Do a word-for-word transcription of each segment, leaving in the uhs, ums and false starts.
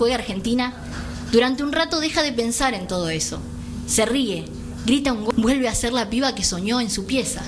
juega Argentina, durante un rato deja de pensar en todo eso. Se ríe, grita un gol, vuelve a ser la piba que soñó en su pieza.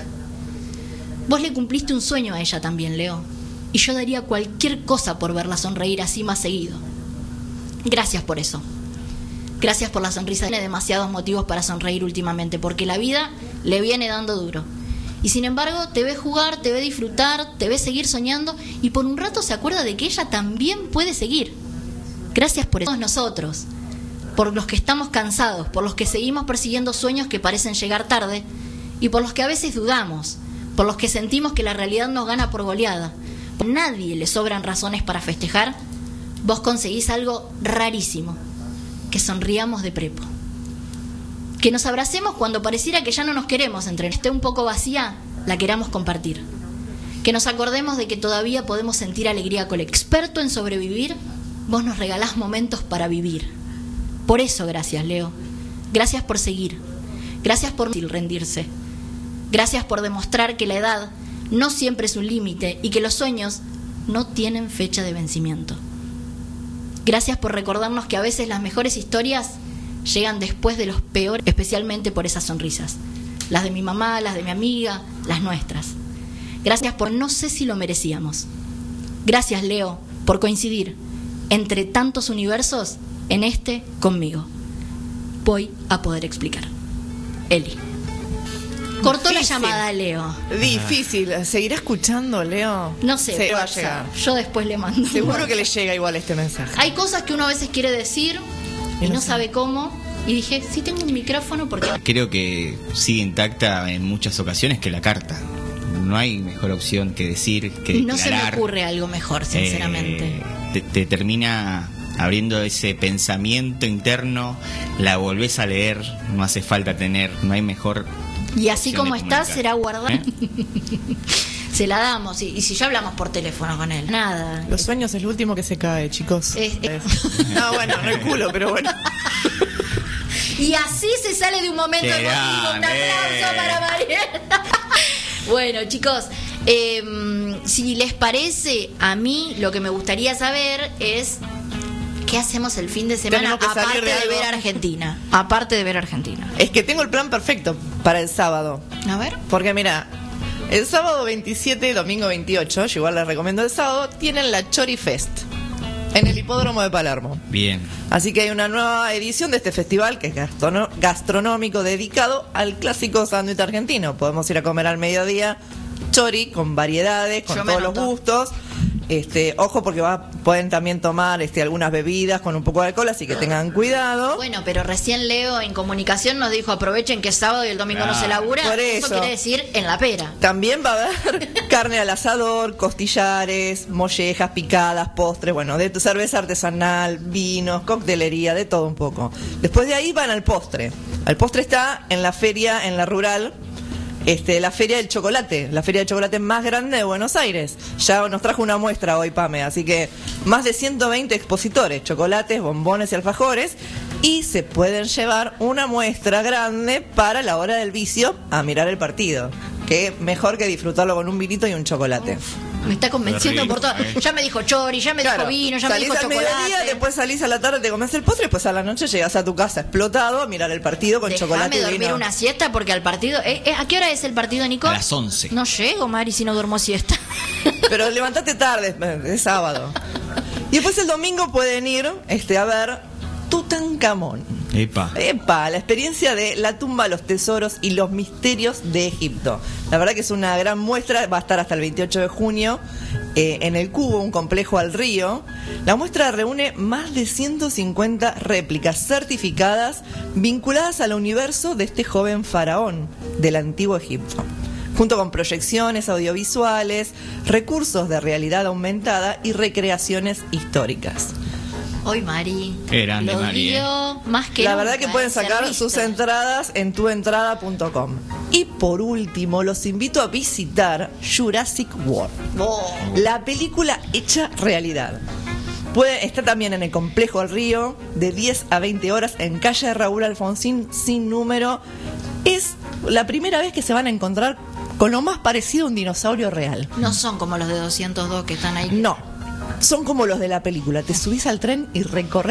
Vos le cumpliste un sueño a ella también, Leo. Y yo daría cualquier cosa por verla sonreír así más seguido. Gracias por eso. Gracias por la sonrisa. Tiene demasiados motivos para sonreír últimamente, porque la vida le viene dando duro. Y sin embargo, te ve jugar, te ve disfrutar, te ve seguir soñando, y por un rato se acuerda de que ella también puede seguir. Gracias por eso. Nosotros, por los que estamos cansados, por los que seguimos persiguiendo sueños que parecen llegar tarde, y por los que a veces dudamos, por los que sentimos que la realidad nos gana por goleada. A nadie le sobran razones para festejar. Vos conseguís algo rarísimo: que sonriamos de prepo, que nos abracemos cuando pareciera que ya no nos queremos, entre esté un poco vacía, la queramos compartir, que nos acordemos de que todavía podemos sentir alegría colectiva. Experto en sobrevivir, vos nos regalás momentos para vivir. Por eso, gracias, Leo. Gracias por seguir. Gracias por no rendirse. Gracias por demostrar que la edad no siempre es un límite y que los sueños no tienen fecha de vencimiento. Gracias por recordarnos que a veces las mejores historias llegan después de los peores, especialmente por esas sonrisas. Las de mi mamá, las de mi amiga, las nuestras. Gracias por no sé si lo merecíamos. Gracias, Leo, por coincidir entre tantos universos en este conmigo. Voy a poder explicar. Eli. Cortó Difícil. La llamada, Leo. Difícil. ¿Seguirá escuchando, Leo? No sé. Se va a llegar. Yo después le mando. Seguro que le llega igual este mensaje. Hay cosas que uno a veces quiere decir y no sabe cómo. Y dije, sí tengo un micrófono porque... Creo que sigue intacta en muchas ocasiones que la carta. No hay mejor opción que decir, que declarar. No se me ocurre algo mejor, sinceramente. Eh, te, te termina abriendo ese pensamiento interno, la volvés a leer, no hace falta tener, no hay mejor... Y así como está, será guardar. ¿Eh? Se la damos. Y, y si ya hablamos por teléfono con él, nada. Los sueños es lo último que se cae, chicos. Es, es... No, bueno, no el culo, pero bueno. Y así se sale de un momento emotivo. Un aplauso para Mariela. Bueno, chicos, eh, si les parece, a mí lo que me gustaría saber es... ¿qué hacemos el fin de semana aparte de, de ver Argentina? Aparte de ver Argentina. Es que tengo el plan perfecto para el sábado. A ver. Porque mira, el sábado veintisiete, domingo veintiocho, yo igual les recomiendo el sábado, tienen la Chori Fest en el hipódromo de Palermo. Bien. Así que hay una nueva edición de este festival que es gastrono- gastronómico dedicado al clásico sándwich argentino. Podemos ir a comer al mediodía chori con variedades, con yo todos los gustos. Este, ojo porque va, pueden también tomar este, algunas bebidas con un poco de alcohol, así que tengan cuidado. Bueno, pero recién Leo en comunicación nos dijo aprovechen que es sábado y el domingo ah, no se labura. Por eso. Eso quiere decir en la pera. También va a haber carne al asador, costillares, mollejas, picadas, postres, bueno, de cerveza artesanal, vinos, coctelería, de todo un poco. Después de ahí van al postre. El postre está en la feria, en la rural. Este, la Feria del Chocolate, la feria de chocolate más grande de Buenos Aires. Ya nos trajo una muestra hoy, Pame, así que más de ciento veinte expositores, chocolates, bombones y alfajores, y se pueden llevar una muestra grande para la hora del vicio a mirar el partido. Que mejor que disfrutarlo con un vinito y un chocolate. Uf, me está convenciendo por todo. Ya me dijo chori, ya me claro, dijo vino, ya me dijo chocolate. Salís al mediodía, después salís a la tarde, te comes el postre, y después a la noche llegas a tu casa explotado a mirar el partido con Dejame chocolate y vino. dormir una siesta porque al partido... ¿eh, eh, ¿A qué hora es el partido, Nico? A las once. No llego, Mari, si no duermo siesta. Pero levantate tarde, es sábado. Y después el domingo pueden ir este, a ver Tutankamón. Epa. Epa, la experiencia de la tumba, los tesoros y los misterios de Egipto. La verdad que es una gran muestra, va a estar hasta el veintiocho de junio eh, en el Cubo, un complejo al río. La muestra reúne más de ciento cincuenta réplicas certificadas vinculadas al universo de este joven faraón del antiguo Egipto, junto con proyecciones audiovisuales, recursos de realidad aumentada y recreaciones históricas. Hoy Mari. Qué grande, lo Mari, dio más que La nunca, verdad que pueden sacar servicio. sus entradas en tuentrada punto com. Y por último, los invito a visitar Jurassic World, Oh. la película hecha realidad. Puede, está también en el Complejo del Río, de diez a veinte horas, en calle Raúl Alfonsín, sin número. Es la primera vez que se van a encontrar con lo más parecido a un dinosaurio real. No son como los de doscientos dos que están ahí. No, son como los de la película. Te subís al tren y recorres